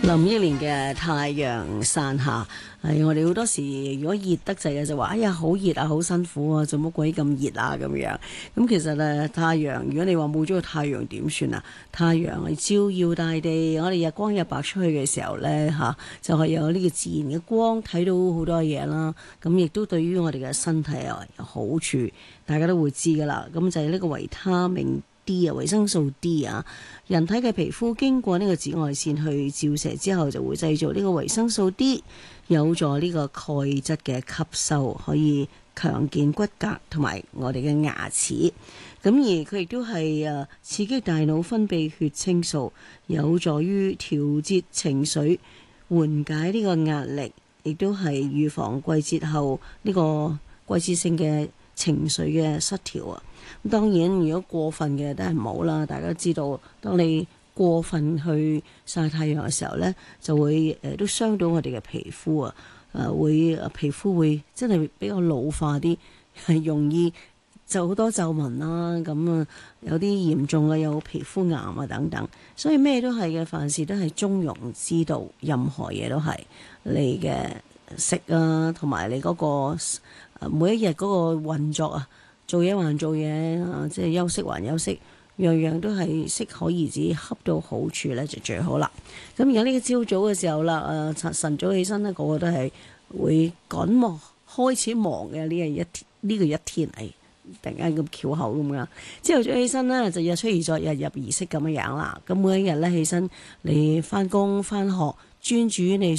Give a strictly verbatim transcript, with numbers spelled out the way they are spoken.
林憶蓮嘅太陽傘下，係我哋好多時如果熱得滯嘅就話，哎呀好熱啊，好辛苦啊，做乜鬼咁熱啊咁樣。咁其實咧，太陽如果你話冇咗個太陽點算啊？太陽係照耀大地，我哋日光日白出去嘅時候咧嚇、啊，就係、是、有呢個自然嘅光睇到好多嘢啦。咁亦都對於我哋嘅身體啊有好處，大家都會知噶啦。咁就係呢個維他命 D 啊，維生素 D 啊，人體嘅皮膚經過呢個紫外線去照射之後，就會製造呢個維生素 D，有助呢個鈣質嘅吸收，可以強健骨骼同埋我哋嘅牙齒。咁而佢亦都係誒刺激大腦分泌血清素，有助於調節情緒，緩解呢個壓力，亦都係預防季節後呢個季節性嘅情緒嘅失調啊。咁當然，如果過分嘅都係唔好啦。大家知道，當你過分去曬太陽嘅時候呢，就會誒、呃、都傷到我哋嘅皮膚啊。誒、呃、會皮膚會真係比較老化啲，係容易就好多皺紋啦。咁啊，有啲嚴重嘅有皮膚癌啊等等。所以咩都係嘅，凡事都係中庸之道，任何嘢都係你嘅食啊，同埋你嗰、嗰個每一日嗰個運作啊。做嘢還做嘢啊，即係休息還休息，樣樣都係適可而止，恰到好處咧就最好啦。咁而家呢個朝早嘅時候啦，誒、呃、晨早起身咧，個個都係會趕忙開始忙嘅呢個一呢、呢個一天，係突然間咁翹口咁樣。朝頭早起身咧就日出而作，日入而息咁樣樣啦。咁每一日咧起身，你翻工翻學，專注於你